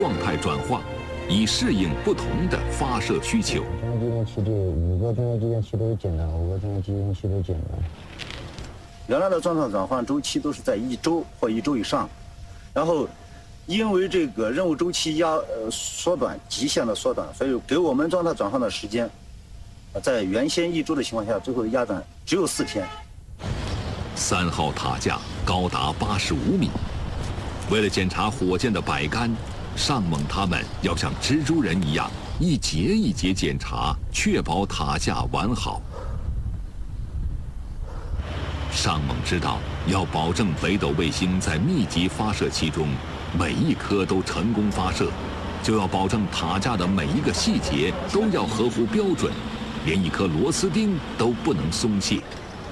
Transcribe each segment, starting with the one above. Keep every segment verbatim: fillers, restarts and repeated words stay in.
状态转化，以适应不同的发射需求。 中央机电器对五个中央机电器都减了，五个中央机电器都减了。 原来的状态转换周期都是在一周或一周以上，然后因为这个任务周期压呃缩短，极限的缩短，所以给我们状态转换的时间，在原先一周的情况下，最后压短只有四天。 三号塔架高达八十五米，为了检查火箭的摆杆，上猛他们要像蜘蛛人一样一节一节检查，确保塔架完好。上猛知道，要保证北斗卫星在密集发射期中每一颗都成功发射，就要保证塔架的每一个细节都要合乎标准，连一颗螺丝钉都不能松懈。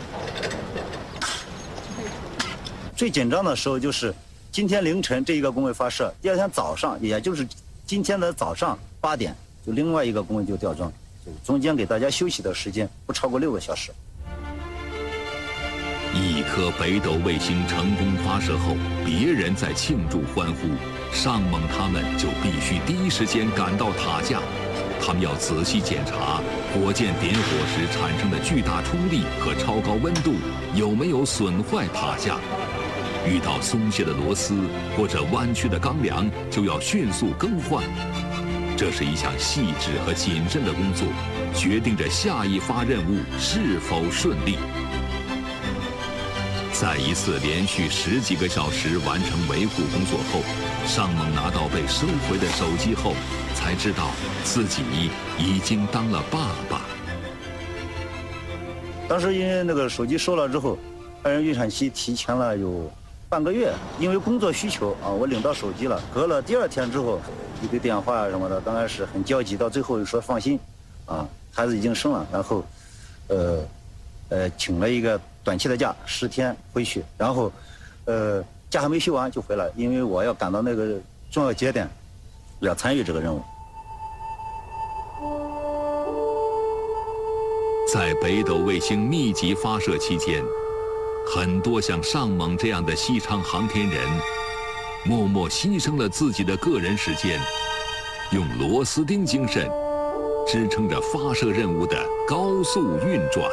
最紧张的时候就是今天凌晨这一个工位发射，第二天早上，也就是今天的早上八点，就另外一个工位就吊装，中间给大家休息的时间不超过六个小时。 一颗北斗卫星成功发射后，别人在庆祝欢呼，上猛他们就必须第一时间赶到塔架。他们要仔细检查火箭点火时产生的巨大冲力和超高温度有没有损坏塔架。遇到松懈的螺丝或者弯曲的钢梁，就要迅速更换。这是一项细致和谨慎的工作，决定着下一发任务是否顺利。在一次连续十几个小时完成维护工作后，上猛拿到被收回的手机后，才知道自己已经当了爸爸。 当时因为那个手机收了之后，爱人预产期提前了有半个月，因为工作需求啊，我领到手机了。隔了第二天之后，一堆电话啊什么的，刚开始很焦急，到最后说放心，啊，孩子已经生了，然后，呃，呃，请了一个短期的假，十天回去，然后，呃，假还没休完就回来，因为我要赶到那个重要节点，要参与这个任务。 在北斗卫星密集发射期间，很多像上猛这样的西昌航天人，默默牺牲了自己的个人时间，用螺丝钉精神支撑着发射任务的高速运转。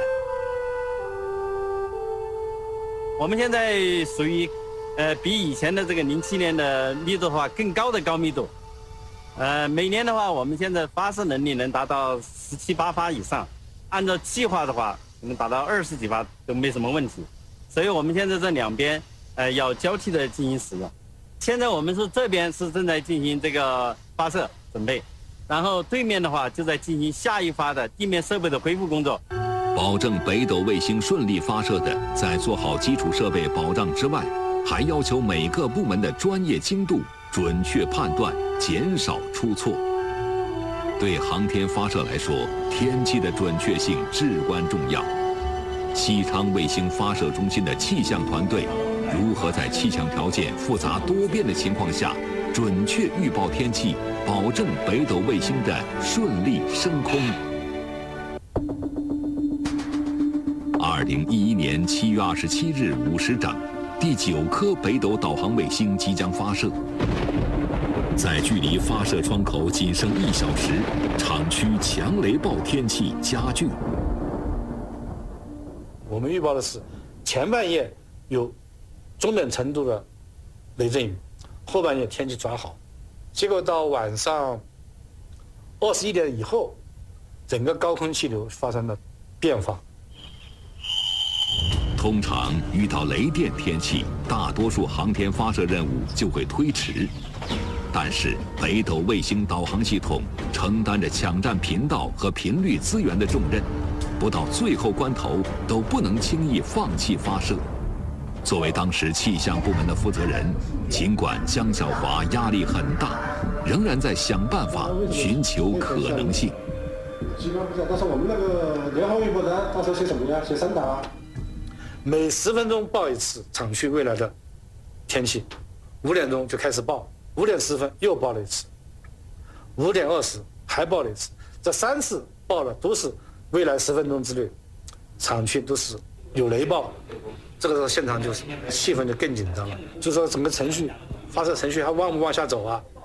我们现在属于，呃，比以前的这个零七年的密度的话更高的高密度，呃，每年的话，我们现在发射能力能达到十七八发以上，按照计划的话，能达到二十几发都没什么问题。所以我们现在这两边，呃，要交替的进行使用。现在我们是这边是正在进行这个发射准备，然后对面的话就在进行下一发的地面设备的恢复工作。 保证北斗卫星顺利发射的，在做好基础设备保障之外，还要求每个部门的专业精度、准确判断，减少出错。对航天发射来说，天气的准确性至关重要。西昌卫星发射中心的气象团队如何在气象条件复杂多变的情况下，准确预报天气，保证北斗卫星的顺利升空？二零一一年七月二十七日五时整，第九颗北斗导航卫星即将发射。在距离发射窗口仅剩一小时，厂区强雷暴天气加剧。 我们预报的是前半夜有中等程度的雷阵雨，后半夜天气转好。结果到晚上二十一点以后，整个高空气流发生了变化。 通常遇到雷电天气，大多数航天发射任务就会推迟。但是北斗卫星导航系统承担着抢占频道和频率资源的重任，不到最后关头都不能轻易放弃发射。作为当时气象部门的负责人，尽管江小华压力很大，仍然在想办法寻求可能性。 基本不知道，但是我们那个联合预报单到时候写什么呀？写三档啊。 每十分钟报一次厂区未来的天气，五点钟就开始报，五点十分又报了一次，五点二十还报了一次，这三次报的都是未来十分钟之内，厂区都是有雷暴，这个时候现场就是气氛就更紧张了，就说整个程序发射程序还往不往下走啊？